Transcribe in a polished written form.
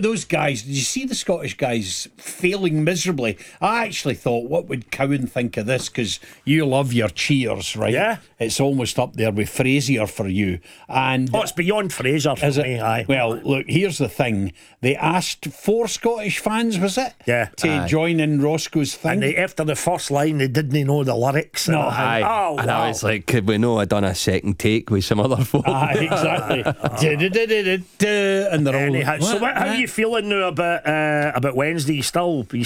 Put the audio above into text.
those guys, did you see the Scottish guys failing miserably? I actually thought, what would Cowan think of this? Because you love your cheers, right? Yeah. It's almost up there with Frazier for you. And it's beyond Fraser for is me. it? Aye. Well, look, here's the thing. They asked 4 Scottish fans, was it? Yeah. To join in Roscoe's thing. And after the first line, they didn't know the lyrics. No, Aye. Oh, and wow. I was like, could we know I'd done a second take with some other folk? Aye, exactly. And they're all Anyhow, so how are you feeling now about Wednesday? You